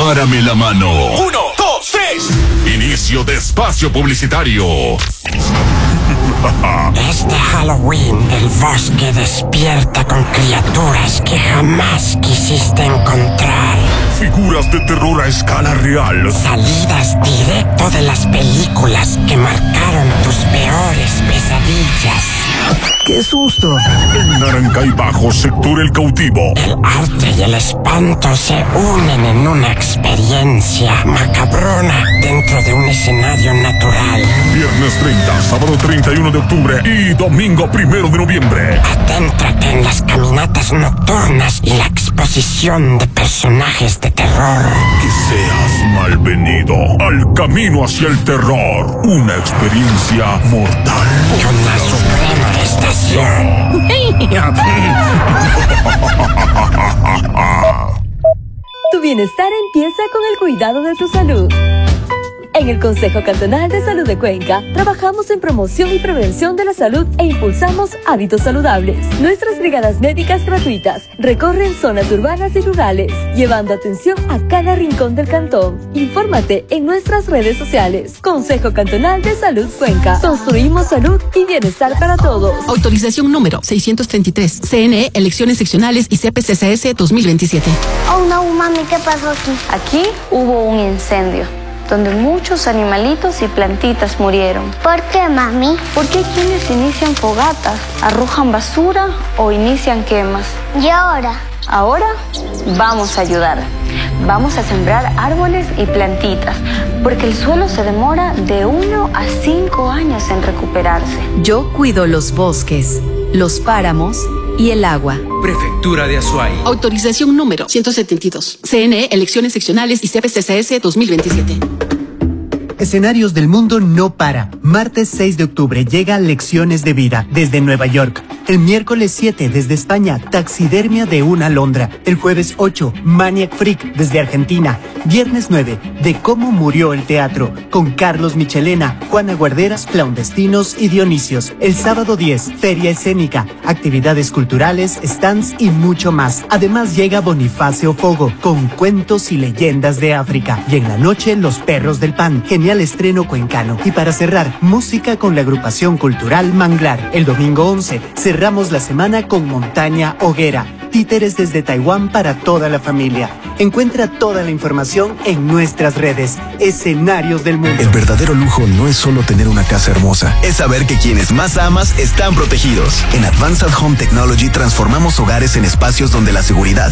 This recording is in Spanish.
Párame la mano. 1, 2, 3. Inicio de espacio publicitario. Este Halloween el bosque despierta con criaturas que jamás quisiste encontrar. Figuras de terror a escala real. Salidas directo de las películas que marcaron tus peores pesadillas. ¡Qué susto! En Naranjay Bajo, sector El Cautivo. El arte y el espanto se unen en una experiencia macabrona dentro de un escenario natural. Viernes 30, sábado 31 de octubre y domingo 1 de noviembre. Adéntrate en las caminatas nocturnas y la exposición de personajes de terror. Que seas malvenido al camino hacia el terror. Una experiencia mortal. Con la suprema estación. Tu bienestar empieza con el cuidado de tu salud. En el Consejo Cantonal de Salud de Cuenca, trabajamos en promoción y prevención de la salud e impulsamos hábitos saludables. Nuestras brigadas médicas gratuitas recorren zonas urbanas y rurales, llevando atención a cada rincón del cantón. Infórmate en nuestras redes sociales. Consejo Cantonal de Salud Cuenca. Construimos salud y bienestar para todos. Autorización número 633. CNE, elecciones seccionales y CPCSS 2027. Oh no, mami, ¿qué pasó aquí? Aquí hubo un incendio, donde muchos animalitos y plantitas murieron. ¿Por qué, mami? Porque hay quienes inician fogatas, arrojan basura o inician quemas. ¿Y ahora? Ahora vamos a ayudar. Vamos a sembrar árboles y plantitas, porque el suelo se demora de 1 a 5 años en recuperarse. Yo cuido los bosques, los páramos y el agua. Prefectura de Azuay. Autorización número 172. CNE, elecciones seccionales y CPCSS 2027. Escenarios del mundo no para. Martes 6 de octubre llega Lecciones de Vida desde Nueva York. El miércoles 7 desde España, Taxidermia de una alondra. El jueves 8, Maniac Freak desde Argentina. Viernes 9, De cómo murió el teatro, con Carlos Michelena, Juana Guarderas, Clandestinos y Dionisios. El sábado 10, Feria Escénica, actividades culturales, stands y mucho más. Además llega Bonifacio Fogo, con cuentos y leyendas de África. Y en la noche, Los Perros del Pan, genial estreno cuencano. Y para cerrar, música con la agrupación cultural Manglar. El domingo 11, cerramos la semana con Montaña Hoguera. Títeres desde Taiwán para toda la familia. Encuentra toda la información en nuestras redes. Escenarios del mundo. El verdadero lujo no es solo tener una casa hermosa, es saber que quienes más amas están protegidos. En Advanced Home Technology transformamos hogares en espacios donde la seguridad